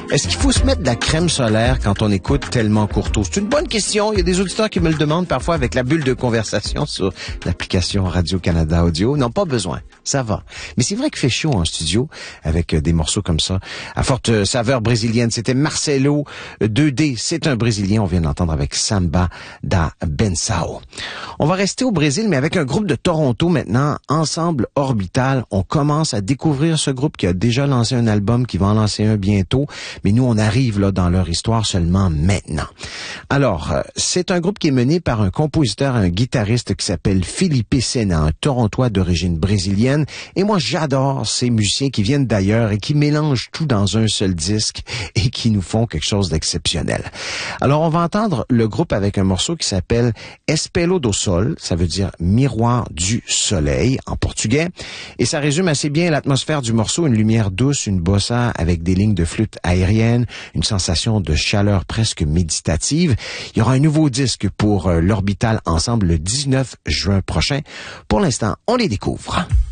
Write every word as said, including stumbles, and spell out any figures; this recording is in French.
Est-ce qu'il faut se mettre de la crème solaire quand on écoute Tellement Courteau? C'est une bonne question. Il y a des auditeurs qui me le demandent parfois avec la bulle de conversation sur l'application Radio-Canada Audio. Non, pas besoin. Ça va. Mais c'est vrai qu'il fait chaud en studio avec des morceaux comme ça, à forte saveur brésilienne. C'était Marcelo deux D. C'est un Brésilien. On vient d'entendre avec Samba da Benção. On va rester au Brésil, mais avec un groupe de Toronto maintenant, Ensemble Orbital. On commence à découvrir ce groupe qui a déjà lancé un album, qui va en lancer un bientôt. Mais nous, on arrive là dans leur histoire seulement maintenant. Alors, euh, c'est un groupe qui est mené par un compositeur, un guitariste qui s'appelle Felipe Sena, un Torontois d'origine brésilienne. Et moi, j'adore ces musiciens qui viennent d'ailleurs et qui mélangent tout dans un seul disque et qui nous font quelque chose d'exceptionnel. Alors, on va entendre le groupe avec un morceau qui s'appelle Espelho do Sol, ça veut dire miroir du soleil en portugais. Et ça résume assez bien l'atmosphère du morceau, une lumière douce, une bossa avec des lignes de flûte aérienne, une sensation de chaleur presque méditative. Il y aura un nouveau disque pour euh, l'Orbital Ensemble le dix-neuf juin prochain. Pour l'instant, on les découvre.